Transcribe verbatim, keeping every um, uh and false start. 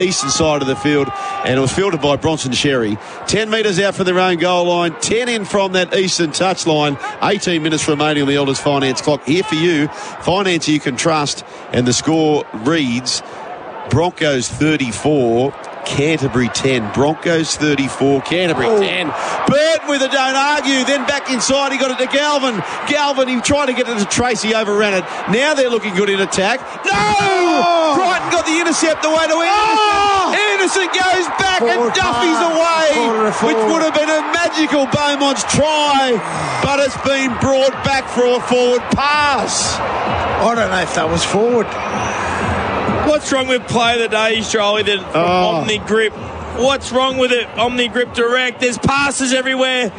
eastern side of the field, and it was fielded by Bronson Sherry. ten metres out from their own goal line, ten in from that eastern touchline. eighteen minutes remaining on the Elders Finance clock. Here for you, finance you can trust, and the score reads Broncos thirty-four, Canterbury ten. Broncos thirty-four, Canterbury oh. ten. Burton with a don't argue, then back inside, he got it to Galvin. Galvin, he tried to get it to Tracy, overran it. Now they're looking good in attack. No! Oh. Crichton got the intercept away to Anderson. Oh. Anderson goes back forward and Duffy's par. away, which would have been a magical Beaumont's try, but it's been brought back for a forward pass. I don't know if that was forward. What's wrong with play of the day, Charlie, the oh. Omni Grip? What's wrong with it? Omni Grip Direct. There's passes everywhere.